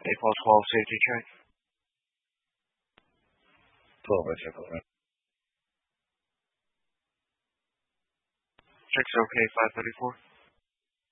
April 12 safety check. 12 I check over. Check's okay, 534.